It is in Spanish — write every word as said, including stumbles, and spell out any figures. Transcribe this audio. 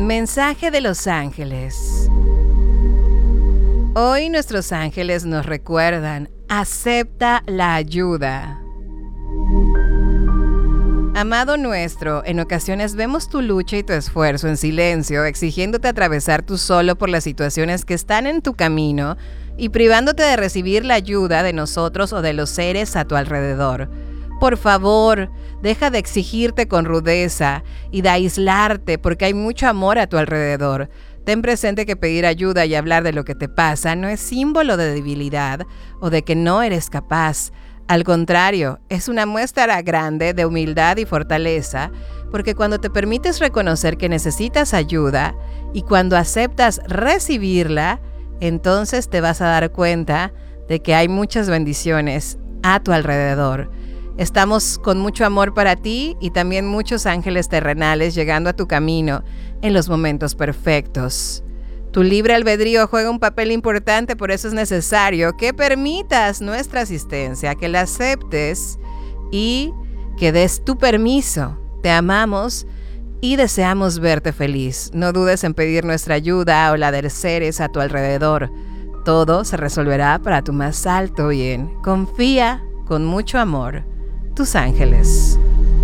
Mensaje de los ángeles. Hoy nuestros ángeles nos recuerdan: acepta la ayuda. Amado nuestro, en ocasiones vemos tu lucha y tu esfuerzo en silencio, exigiéndote atravesar tú solo por las situaciones que están en tu camino y privándote de recibir la ayuda de nosotros o de los seres a tu alrededor. Por favor, deja de exigirte con rudeza y de aislarte, porque hay mucho amor a tu alrededor. Ten presente que pedir ayuda y hablar de lo que te pasa no es símbolo de debilidad o de que no eres capaz. Al contrario, es una muestra grande de humildad y fortaleza, porque cuando te permites reconocer que necesitas ayuda y cuando aceptas recibirla, entonces te vas a dar cuenta de que hay muchas bendiciones a tu alrededor. Estamos con mucho amor para ti y también muchos ángeles terrenales llegando a tu camino en los momentos perfectos. Tu libre albedrío juega un papel importante, por eso es necesario que permitas nuestra asistencia, que la aceptes y que des tu permiso. Te amamos y deseamos verte feliz. No dudes en pedir nuestra ayuda o la de seres a tu alrededor. Todo se resolverá para tu más alto bien. Confía con mucho amor. Tus ángeles.